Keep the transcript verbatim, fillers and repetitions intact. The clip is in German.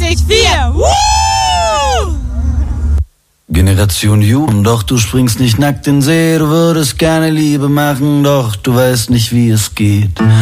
nicht vier. Woo! Generation Jugend, doch du springst nicht nackt in den See. Du würdest gerne Liebe machen, doch du weißt nicht, wie es geht.